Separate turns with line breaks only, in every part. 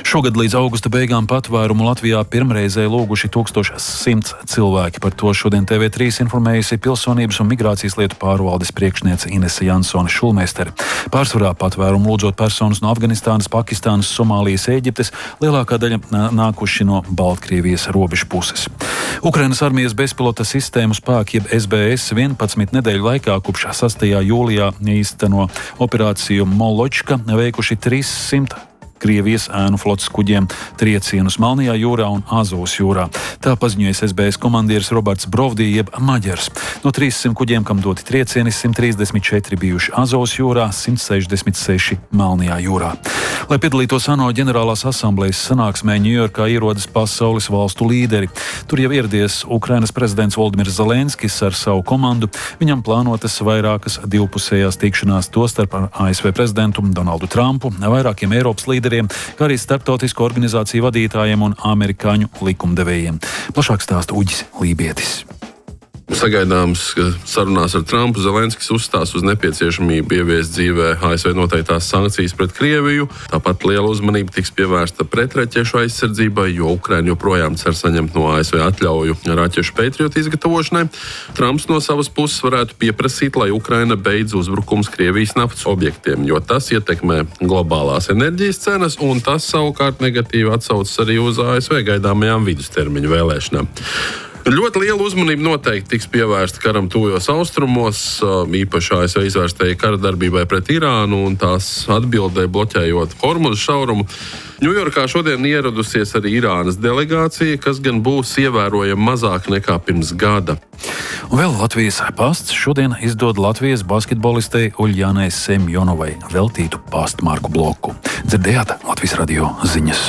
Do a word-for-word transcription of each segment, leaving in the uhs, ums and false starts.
Šogad līdz augusta beigām patvērumu Latvijā pirmreizē lūguši tūkstoš simts cilvēki. Par to šodien T V trīs informējusi Pilsonības un migrācijas lietu pārvaldes priekšniece Inese Jansone Šulmeistere. Pārsvarā patvērumu lūdzot personas no Afganistānas, Pakistānas, Somālijas, Ēģiptes, lielākā daļa nākuši no Baltkrievijas robežu puses. Ukrainas armijas bezpilota sistēmu spēki, jeb S B S, vienpadsmit nedēļu laikā kopš sastajā jūlijā īsteno operāciju Moločka veikuši trīssimt Krievijas ēnu flotes kuģiem triecienus Melnajā jūrā un Azovas jūrā. Tā paziņoja S B S komandieris Roberts Brovdī, jeb Maģers. No trīssimt kuģiem, kam doti triecieni, simt trīsdesmit četri bijuši Azovas jūrā, simt sešdesmit seši Melnajā jūrā. Lai piedalītos ANO ģenerālās asamblejas sanāksmē Ņujorkā ierodas pasaules valstu līderi. Tur jau ieradies Ukrainas prezidents Voldimirs Zelenskis ar savu komandu. Viņam plānotas vairākas divpusējās tikšanās, tostarp ar A S V prezidentu Donaldu Trumpu, vairākiem Eiropas līderiem, kā arī starptautisko organizāciju vadītājiem un amerikāņu likumdevējiem. Plašāk stāsta Uģis Lībietis.
Sagaidāms, ka sarunās ar Trumpu Zelenskis uzstās uz nepieciešamību ieviest dzīvē A S V noteiktās sankcijas pret Krieviju. Tāpat liela uzmanība tiks pievērsta pretraķešu aizsardzībai, jo Ukraina joprojām cer saņemt no A S V atļauju raķešu Patriot izgatavošanai. Trumps no savas puses varētu pieprasīt, lai Ukraina beidz uzbrukums Krievijas naftas objektiem, jo tas ietekmē globālās enerģijas cenas, un tas savukārt negatīvi atsaucas arī uz A S V gaidāmajām vidustermiņu vēlēšanām. Ļoti liela uzmanība noteikti tiks pievērsta karam tuvajos austrumos, īpaši A S V izvērstajai kara darbībai pret Irānu un tās atbildē bloķējot Hormuza šaurumu. Ņujorkā šodien ieradusies arī Irānas delegācija, kas gan būs ievērojami mazāk nekā pirms gada.
Un vēl Latvijas pasts šodien izdod Latvijas basketbolistei Uļjanai Semjonovai veltītu pastmarku bloku. Dzirdējāt Latvijas radio ziņas.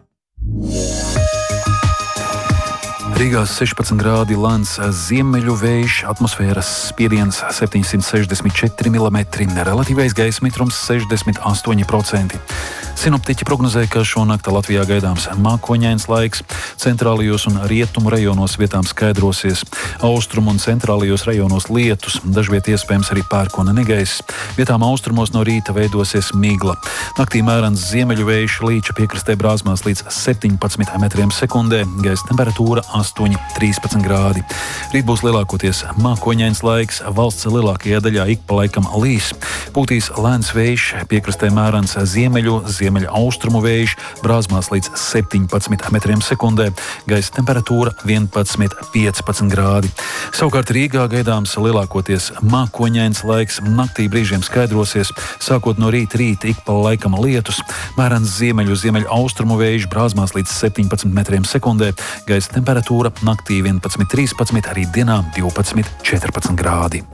Rīgā sešpadsmit grādi lēns ziemeļu vējš, atmosfēras spiediens septiņsimt sešdesmit četri milimetri, relatīvais gaisa mitrums sešdesmit astoņi procenti. Sinoptiķi prognozē, ka šonakt Latvijā gaidāms mākoņains laiks, centrālajos un rietumu rajonos vietām skaidrosies, austrumu un centrālajos rajonos lietus, dažviet iespējams arī pērkona negaiss, vietām austrumos no rīta veidosies migla. Naktī mērens ziemeļu vējš līča piekrastē brāzmās līdz septiņpadsmit metriem sekundē, gaisa temperatūra astoņi līdz trīspadsmit grādi. Rīt būs lielākoties mākoņains laiks, valsts lielākajā daļā ik pa laikam līs. Pūtīs lēns vējš, piekrastē mērens ziemeļu, ziemeļa austrumu vējš, brāzmās līdz septiņpadsmit metriem sekundē, gaisa temperatūra vienpadsmit līdz piecpadsmit grādi. Savukārt Rīgā gaidāms lielākoties mākoņains laiks, naktī brīžiem skaidrosies, sākot no rīta rīta ik pa laikam lietus, mērens ziemeļu, ziemeļa austrumu vējš, brāzmās līdz septiņpadsmit metriem sekundē, gaisa temperatūra naktī vienpadsmit līdz trīspadsmit, arī dienā divpadsmit līdz četrpadsmit grādi.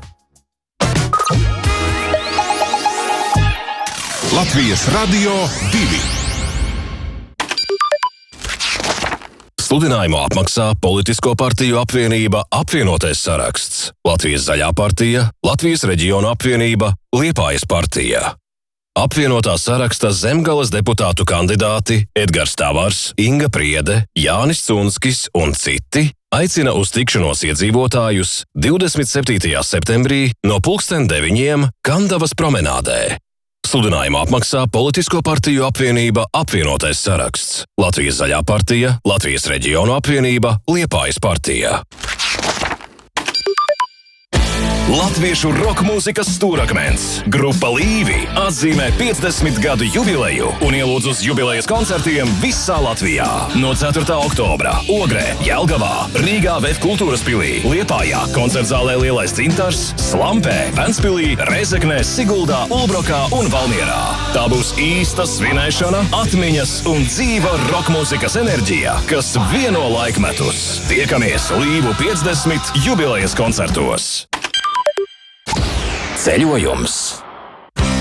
Latvijas radio divi. Sludinājumu apmaksā Politisko partiju apvienība Apvienotais saraksts, Latvijas zaļā partija, Latvijas reģionu apvienība, Liepājas partija. Apvienotā saraksta Zemgales deputātu kandidāti Edgars Tavars, Inga Priede, Jānis Cunskis un citi aicina uz tikšanos iedzīvotājus divdesmit septītajā septembrī no pulksten deviņiem Kandavas promenādē. Sludinājumu apmaksā Politisko partiju apvienība Apvienotais saraksts, Latvijas zaļā partija, Latvijas reģionu apvienība, Liepājas partija. Latviešu roka mūzikas stūrakmens grupa Līvi atzīmē piecdesmit gadu jubileju un ielūdz uz jubilejas koncertiem visā Latvijā. No ceturtā oktobra Ogrē, Jelgavā, Rīgā Vef kultūras pilī, Liepājā, koncertzālē Lielais Dzintars, Slampē, Ventspilī, Rezeknē, Siguldā, Ulbrokā un Valmierā. Tā būs īsta svinēšana, atmiņas un dzīva roka mūzikas enerģija, kas vieno laikmetus. Tiekamies Līvu piecdesmit jubilejas koncertos. Ceļojums.